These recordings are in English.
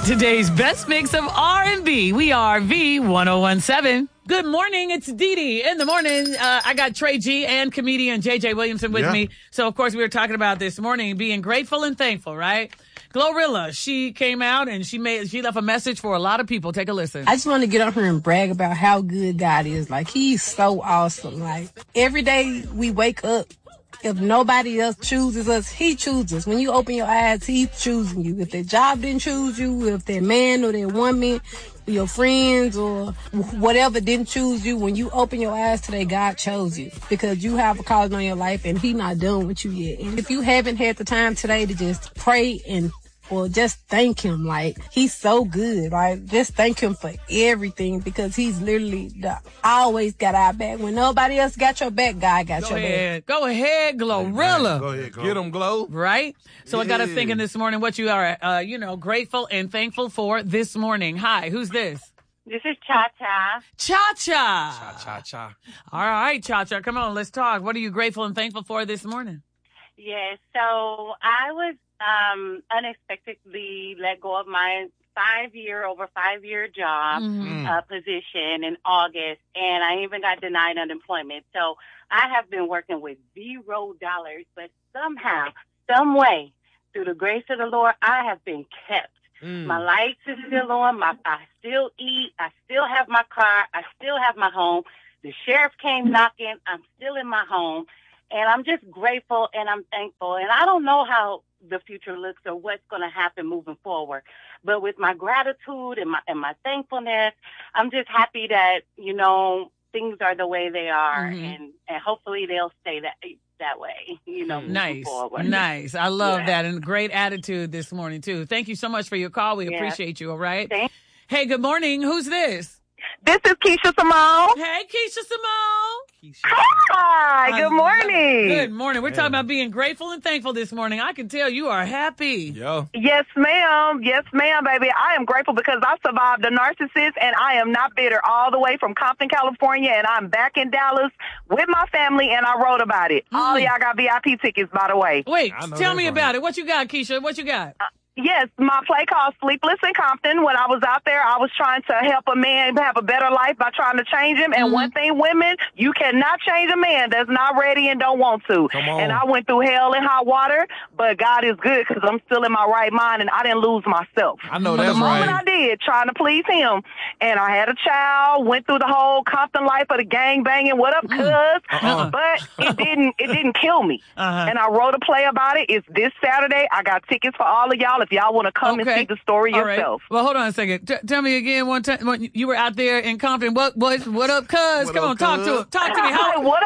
Today's best mix of R&B. We are V1017. Good morning. It's Dee Dee in the morning. I got Trey G and comedian JJ Williamson with me. So, of course, we were talking about this morning being grateful and thankful, right? Glorilla, she came out and she left a message for a lot of people. Take a listen. I just want to get up here and brag about how good God is. Like, he's so awesome. Like, every day we wake up, if nobody else chooses us, he chooses us. When you open your eyes, he's choosing you. If that job didn't choose you, if that man or that woman, your friends or whatever didn't choose you, when you open your eyes today, God chose you because you have a calling on your life and he's not done with you yet. And if you haven't had the time today to just pray and or just thank him, like, he's so good. Like, just thank him for everything because he's literally always got our back. When nobody else got your back, God got your back. Go ahead, Glorilla. Go ahead, Get him, Glow. Right? So I got us thinking this morning what you are, grateful and thankful for this morning. Hi, who's this? This is Cha-Cha. Cha-Cha. Cha-cha. All right, Cha-Cha, come on, let's talk. What are you grateful and thankful for this morning? Yes, so I was unexpectedly let go of my over 5 year job position in August, and I even got denied unemployment. So I have been working with $0, but somehow, some way, through the grace of the Lord, I have been kept. My lights are still on. I still eat. I still have my car. I still have my home. The sheriff came knocking. I'm still in my home. And I'm just grateful and I'm thankful. And I don't know how the future looks or what's going to happen moving forward. But with my gratitude and my thankfulness, I'm just happy that, things are the way they are. And hopefully they'll stay that way, moving forward. Nice. I love that. And great attitude this morning, too. Thank you so much for your call. We appreciate you, all right? Hey, good morning. Who's this? This is Keisha Simone. Hey, Keisha Simone. Hi, good morning. Good morning. We're talking about being grateful and thankful this morning. I can tell you are happy. Yo. Yes, ma'am. Yes, ma'am, baby. I am grateful because I survived a narcissist and I am not bitter all the way from Compton, California, and I'm back in Dallas with my family and I wrote about it. All y'all got VIP tickets, by the way. Wait, tell me about it. What you got, Keisha? What you got? Yes, my play called Sleepless in Compton. When I was out there, I was trying to help a man have a better life by trying to change him. And one thing, women, you cannot change a man that's not ready and don't want to. And I went through hell and hot water, but God is good because I'm still in my right mind and I didn't lose myself. I know that's right. The moment I did, trying to please him, and I had a child, went through the whole Compton life of the gang banging, what up, cuz? But it didn't kill me. And I wrote a play about it. It's this Saturday. I got tickets for all of y'all if y'all want to come and see the story yourself. Right. Well, hold on a second. Tell me again one time when you were out there in Compton. What up, cuz? Come on, talk to him. Talk to me. What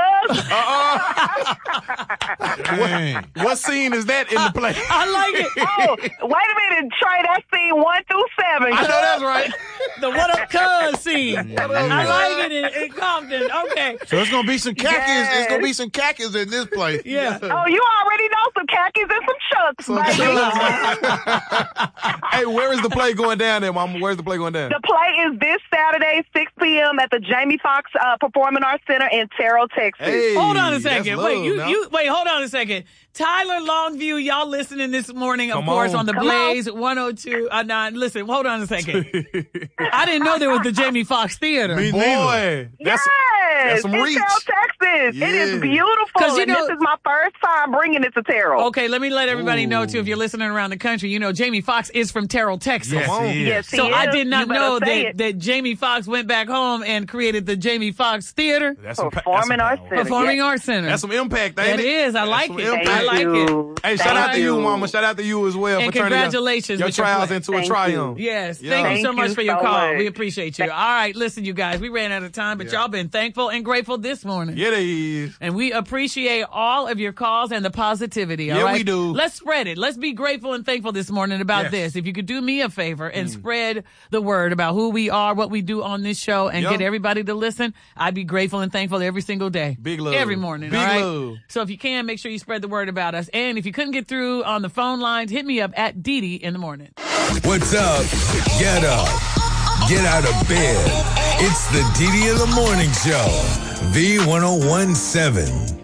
up, cuz? What scene is that in the play? I like it. Oh, wait a minute, Trey. That's scene 1 through 7. I know that's right. The what up, cuz scene. I like it in Compton. Okay. So it's gonna be some khakis. Yes. It's gonna be some khakis in this play. Yeah. Oh, you already know some khakis and some chucks, baby. Hey, where is the play going down there, Mama? Where's the play going down? The play is this Saturday, 6 p.m. at the Jamie Foxx Performing Arts Center in Terrell, Texas. Hey, hold on a second. Wait, Wait, hold on a second. Tyler Longview, y'all listening this morning, of course, on the Blaze 102.9. Listen, hold on a second. I didn't know there was the Jamie Foxx Theater. Me neither. That's some reach. In Terrell, Texas. Yeah. It is beautiful. And this is my first time bringing it to Terrell. Okay, let me let everybody know, too, if you're listening around the country, Jamie Foxx is from Terrell, Texas. Yes, he so is. I did not know that Jamie Foxx went back home and created the Jamie Foxx Theater. Performing Arts Center. Performing Arts Center. That's some impact, ain't it? It is. I like it. I like it. Hey, shout out to you, Mama. Shout out to you as well. And for turning congratulations your with your trials play. into a triumph. Yes. Thank you so much for your so call. much. We appreciate you. All right. Listen, you guys, we ran out of time, but y'all been thankful and grateful this morning. Yeah, they is. And we appreciate all of your calls and the positivity. All right? We do. Let's spread it. Let's be grateful and thankful this morning about this. If you could do me a favor and spread the word about who we are, what we do on this show, and get everybody to listen, I'd be grateful and thankful every single day. Big love. Every morning. Big all right? love. So if you can, make sure you spread the word about us. And if you couldn't get through on the phone lines, hit me up at Dee Dee in the morning. What's up? Get up. Get out of bed. It's the Dee Dee in the Morning Show. V1017.